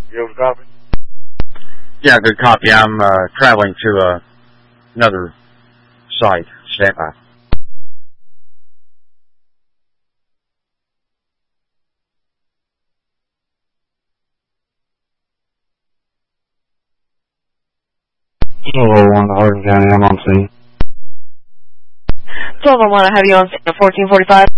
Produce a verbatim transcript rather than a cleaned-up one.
You have a copy? Yeah, good copy. I'm uh, traveling to uh, another site. Stand by. Hello, one Hardin County, I'm on scene. twelve oh one, I have you on scene at fourteen forty-five.